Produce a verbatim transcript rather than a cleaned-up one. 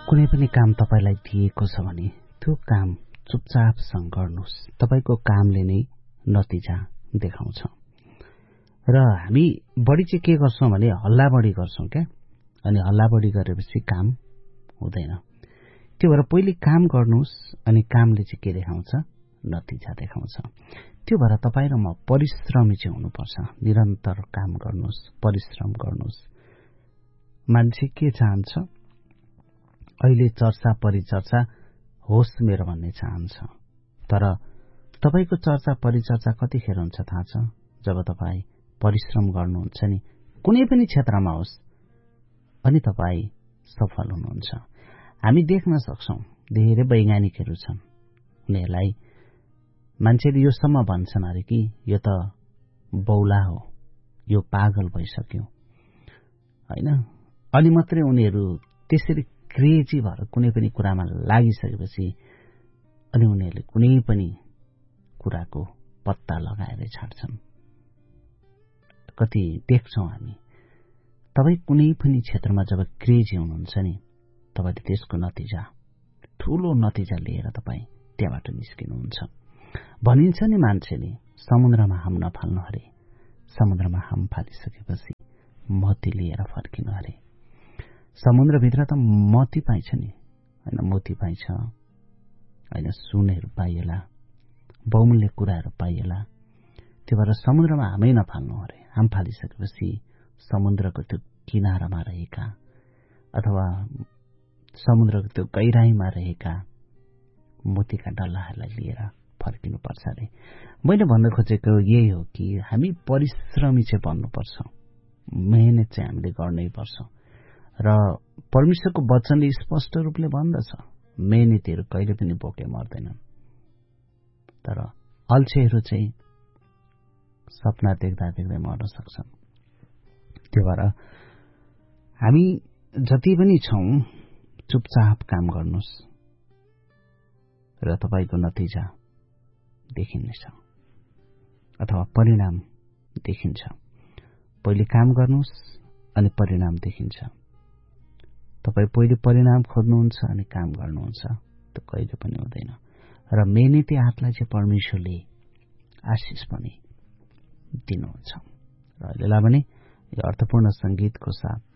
कुनै पनि काम तपाईलाई दिएको छ भने त्यो काम चुपचापसँग गर्नुहोस्। तपाईको कामले नै नतिजा देखाउँछ। र हामी बढी चाहिँ के गर्छौं भने हल्ला बढी गर्छौं क्या, अनि हल्ला बढी गरेपछि काम हुँदैन। त्यो भएर पहिले काम गर्नुहोस्, अनि कामले चाहिँ के देखाउँछ? नतिजा देखाउँछ। त्यो भएर तपाईँ र म परिश्रमी चाहिँ हुनुपर्छ। निरन्तर काम गर्नुहोस्, परिश्रम गर्नुहोस्। मान्छे के चाहन्छ? अहिले चर्चा परिचर्चा होस् मेरो भन्ने चाहन्छ। तर तपाईको चर्चा परिचर्चा कतिखेर हुन्छ थाहा छ? जब तपाईँ परिश्रम गर्नुहुन्छ नि, कुनै पनि क्षेत्रमा होस्, अनि तपाईँ सफल हुनुहुन्छ। हामी देख्न सक्छौं धेरै वैज्ञानिकहरू छन्, उनीहरूलाई मान्छेले योसम्म भन्छन् अरे कि यो त बौला हो, यो पागल भइसक्यो हैन। अनि मात्रै उनीहरू त्यसरी क्रेजी भएर कुनै पनि कुरामा लागिसकेपछि अनि उनीहरूले कुनै पनि कुराको पत्ता लगाएर छाड्छन्। कति देख्छौं हामी। तपाई कुनै पनि क्षेत्रमा जब क्रेजी हुनुहुन्छ नि, तपाईले त्यसको नतिजा, ठूलो नतिजा लिएर तपाई त्यहाँबाट निस्किनुहुन्छ। भनिन्छ नि मान्छेले समुद्रमा हाम नफाल्नु अरे, समुद्रमा हाम फालिसकेपछि मोती लिएर फर्किनु अरे। समुद्रभित्र त मोती पाइन्छ नि, हैन, मोती पाइन्छ, हैन, सुनहरू पाइएला, बहुमूल्य कुराहरू पाइएला। त्यो भएर समुद्रमा हामै नफाल्नु अरे। हाम फालिसकेपछि समुद्रको त्यो किनारामा रहेका अथवा समुद्रको त्यो गहिराईमा रहेका मोतीका डल्लाहरूलाई लिएर फर्किनु पर्छ अरे। मैले भन्न खोजेको यही हो कि हामी परिश्रमी चाहिँ बन्नुपर्छ। मेहनत चाहिँ हामीले गर्नै पर्छ। र परमेश्वरको वचनले स्पष्ट रूपले भन्दछ, मेहनतीहरू कहिले पनि भोके मर्दैनन्। तर अल्छेहरू चाहिँ सपना देख्दा देख्दै मर्न सक्छन्। त्यो भएर हामी जति पनि छौं चुपचाप काम गर्नुहोस् र तपाईको नतिजा देखिनेछ अथवा परिणाम देखिन्छ। पहिले काम गर्नुहोस् अनि परिणाम देखिन्छ। तपाई पहिले परिणाम खोज्नुहुन्छ अनि काम गर्नुहुन्छ, त्यो कहिले पनि हुँदैन। र मेहनती हातलाई चाहिँ परमेश्वरले आशिष पनि दिनुहुन्छ। र अहिलेलाई भने यो अर्थपूर्ण संगीतको साथ